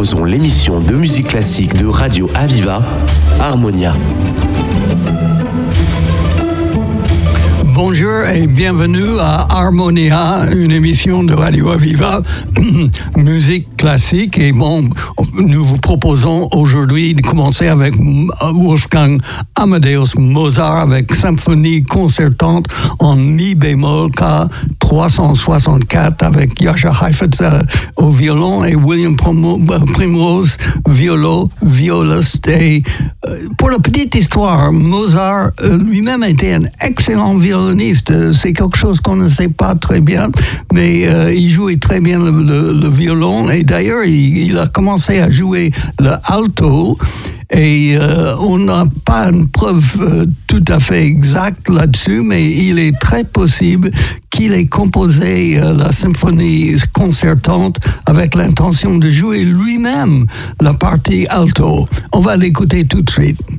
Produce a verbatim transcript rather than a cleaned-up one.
proposons l'émission de musique classique de Radio Aviva, Harmonia. Bonjour et bienvenue à Harmonia, une émission de Radio Aviva, musique classique. Et bon, nous vous proposons aujourd'hui de commencer avec Wolfgang Amadeus Mozart avec symphonie concertante en mi bémol K trois cent soixante-quatre avec Jascha Heifetz au violon et William Primrose violo, violiste. Et pour la petite histoire, Mozart lui-même était un excellent violoniste. C'est quelque chose qu'on ne sait pas très bien, mais euh, il jouait très bien le, le, le violon. Et d'ailleurs, il, il a commencé à jouer le alto. Et euh, on n'a pas une preuve euh, tout à fait exacte là-dessus, mais il est très possible qu'il ait composé euh, la symphonie concertante avec l'intention de jouer lui-même la partie alto. On va l'écouter tout de suite.